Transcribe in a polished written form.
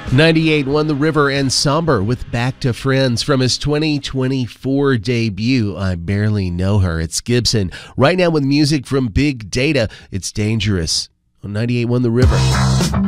98 won the River and Somber with Back to Friends from his 2024 debut, I Barely Know Her. It's Gibson. Right now with music from Big Data, it's Dangerous. On 98 won the River.